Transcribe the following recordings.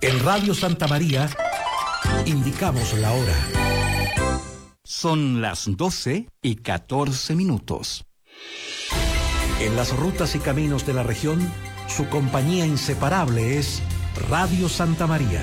En Radio Santa María indicamos la hora. Son las 12:14. En las rutas y caminos de la región, su compañía inseparable es Radio Santa María.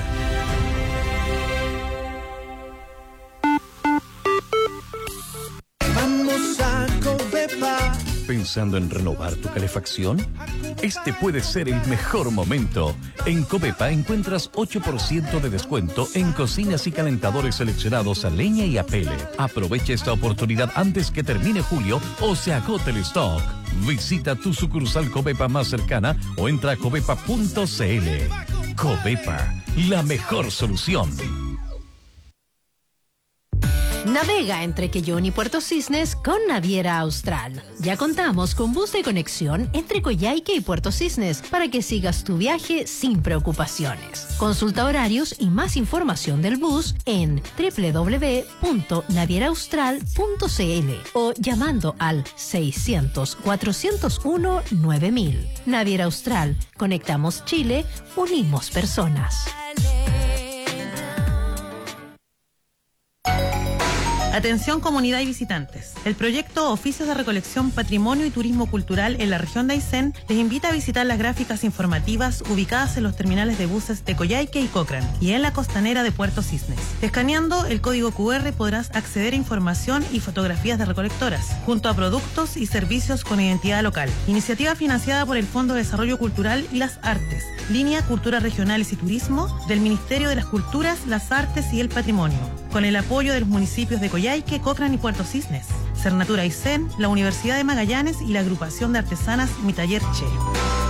Vamos a Covepa. ¿Pensando en renovar tu calefacción? Este puede ser el mejor momento. En Covepa encuentras 8% de descuento en cocinas y calentadores seleccionados a leña y a pele. Aprovecha esta oportunidad antes que termine julio o se agote el stock. Visita tu sucursal Covepa más cercana o entra a covepa.cl. Covepa, la mejor solución. Navega entre Quellón y Puerto Cisnes con Naviera Austral. Ya contamos con bus de conexión entre Coyhaique y Puerto Cisnes para que sigas tu viaje sin preocupaciones. Consulta horarios y más información del bus en www.navieraaustral.cl o llamando al 600-401-9000. Naviera Austral. Conectamos Chile, unimos personas. Atención comunidad y visitantes. El proyecto Oficios de Recolección, Patrimonio y Turismo Cultural en la región de Aysén les invita a visitar las gráficas informativas ubicadas en los terminales de buses de Coyhaique y Cochrane y en la costanera de Puerto Cisnes. Escaneando el código QR podrás acceder a información y fotografías de recolectoras, junto a productos y servicios con identidad local. Iniciativa financiada por el Fondo de Desarrollo Cultural y las Artes, Línea Culturas Regionales y Turismo del Ministerio de las Culturas, las Artes y el Patrimonio, con el apoyo de los municipios de Coyhaique, Cochrane y Puerto Cisnes, Cernatura Aysén, la Universidad de Magallanes y la Agrupación de Artesanas Mi Taller Che.